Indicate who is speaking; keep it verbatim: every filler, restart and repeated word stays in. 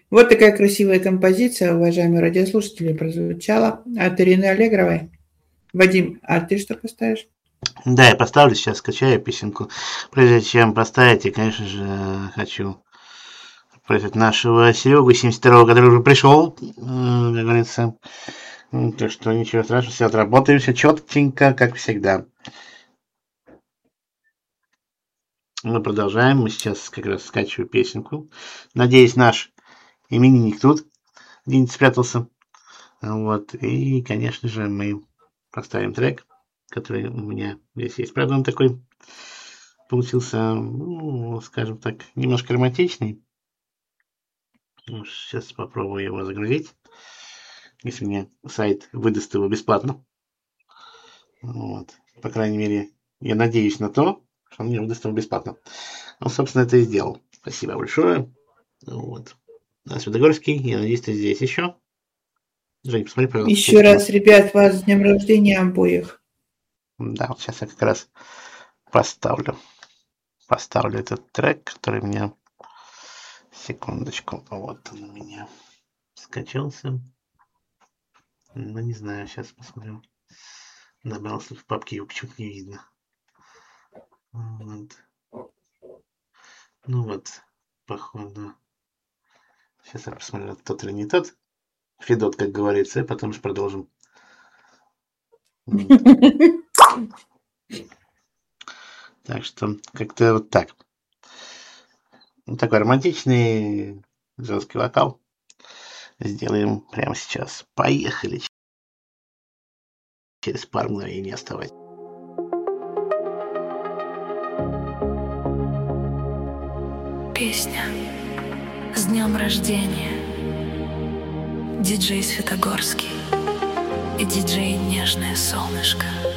Speaker 1: Вот такая красивая композиция, уважаемые радиослушатели, прозвучала от Ирины Аллегровой. Вадим, а ты что поставишь?
Speaker 2: Да, я поставлю, сейчас скачаю песенку. Прежде чем поставить, я, конечно же, хочу просить нашего Серегу семьдесят второго, который уже пришел, как говорится. Так что ничего страшного, все отработаем, все четенько, как всегда. Мы продолжаем, мы сейчас как раз скачиваю песенку. Надеюсь, наш именинник тут где-нибудь спрятался. Вот, и, конечно же, мы поставим трек, который у меня здесь есть. Правда, он такой получился, ну, скажем так, немножко романтичный. Сейчас попробую его загрузить, если мне сайт выдаст его бесплатно. Вот. По крайней мере, я надеюсь на то, что он мне выдаст его бесплатно. Ну, собственно, это и сделал. Спасибо большое. Вот. На Святогорский, я надеюсь, ты здесь еще. Жень, посмотри, пожалуйста.
Speaker 1: Еще раз, ребят, вас с днем рождения обоих.
Speaker 2: Да, вот сейчас я как раз поставлю. Поставлю этот трек, который мне... Секундочку. Вот он у меня скачался. Ну, не знаю, сейчас посмотрю. Набрался в папке, его почему-то не видно. Вот. Ну вот, походу. Сейчас я посмотрю, тот или не тот. Федот, как говорится, и потом же продолжим. Вот. Так что как-то вот так. Вот такой романтичный женский вокал. Сделаем прямо сейчас. Поехали. Через пару мгновений оставать.
Speaker 3: Песня с днем рождения. Диджей Светогорский и диджей Нежное солнышко.